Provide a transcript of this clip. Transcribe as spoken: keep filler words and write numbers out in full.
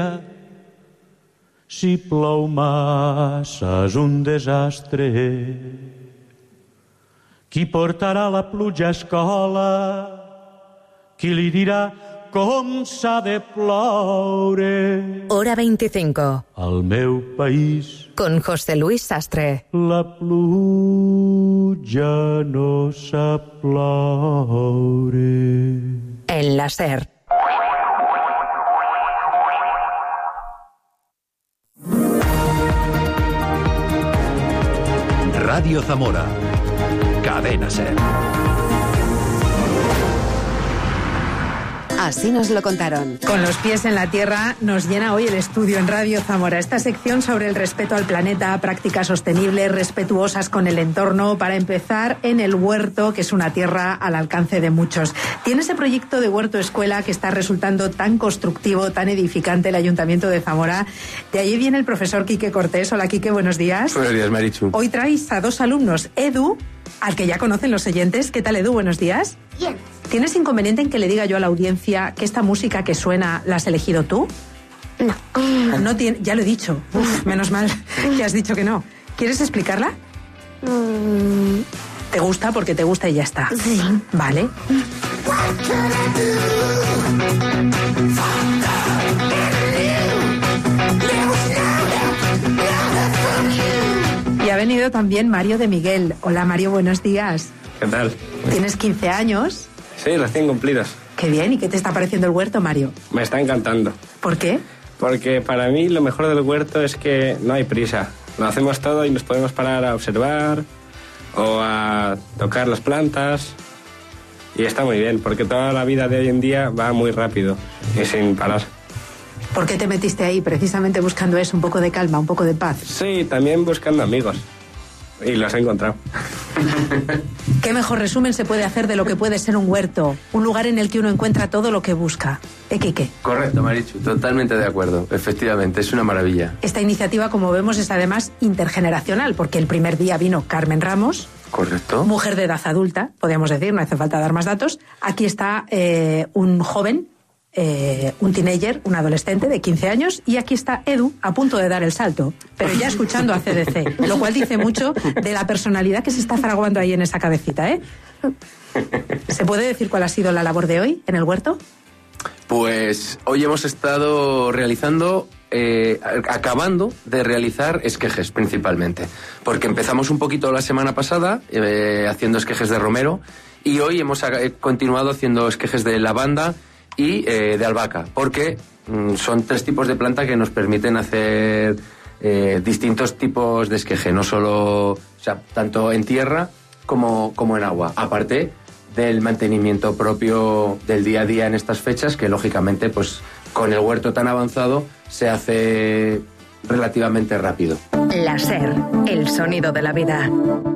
Si plou massa és un desastre. Qui portarà la pluja a escola? Qui li dirà com s'ha de ploure? Hora veinticinco. Al meu país. Con José Luis Sastre. La pluja no sap ploure. En la SER. Radio Zamora. Cadena SER. Así nos lo contaron. Con los pies en la tierra nos llena hoy el estudio en Radio Zamora. Esta sección sobre el respeto al planeta, prácticas sostenibles, respetuosas con el entorno. Para empezar, en el huerto, que es una tierra al alcance de muchos. Tiene ese proyecto de huerto escuela que está resultando tan constructivo, tan edificante el Ayuntamiento de Zamora. De allí viene el profesor Quique Cortés. Hola, Quique, buenos días. Buenos días, Marichu. Hoy traes a dos alumnos, Edu, al que ya conocen los oyentes. ¿Qué tal, Edu? Buenos días. Bien. ¿Tienes inconveniente en que le diga yo a la audiencia que esta música que suena la has elegido tú? No. No tiene, ya lo he dicho. Uf, menos mal que has dicho que no. ¿Quieres explicarla? Mm. ¿Te gusta? Porque te gusta y ya está. Sí. Vale. Y ha venido también Mario de Miguel. Hola, Mario, buenos días. ¿Qué tal? ¿Tienes quince años? Sí, recién cumplidos. Qué bien. ¿Y qué te está pareciendo el huerto, Mario? Me está encantando. ¿Por qué? Porque para mí lo mejor del huerto es que no hay prisa. Lo hacemos todo y nos podemos parar a observar o a tocar las plantas. Y está muy bien, porque toda la vida de hoy en día va muy rápido y sin parar. ¿Por qué te metiste ahí? Precisamente buscando eso, un poco de calma, un poco de paz. Sí, también buscando amigos. Y los he encontrado. ¿Qué mejor resumen se puede hacer de lo que puede ser un huerto? Un lugar en el que uno encuentra todo lo que busca. ¿Eh, Quique? Correcto, Marichu, totalmente de acuerdo. Efectivamente, es una maravilla. Esta iniciativa, como vemos, es además intergeneracional, porque el primer día vino Carmen Ramos. Correcto. Mujer de edad adulta, podríamos decir, no hace falta dar más datos. Aquí está eh, un joven, eh, un teenager, un adolescente de quince años, y aquí está Edu a punto de dar el salto, pero ya escuchando a C D C, lo cual dice mucho de la personalidad que se está fraguando ahí en esa cabecita, ¿eh? ¿Se puede decir cuál ha sido la labor de hoy en el huerto? Pues hoy hemos estado realizando, eh, acabando de realizar esquejes principalmente, porque empezamos un poquito la semana pasada eh, haciendo esquejes de romero y hoy hemos eh, continuado haciendo esquejes de lavanda y eh, de albahaca, porque mm, son tres tipos de planta que nos permiten hacer eh, distintos tipos de esqueje, no solo, o sea, tanto en tierra como, como en agua, aparte del mantenimiento propio del día a día en estas fechas, que lógicamente pues con el huerto tan avanzado se hace relativamente rápido. La SER, el sonido de la vida.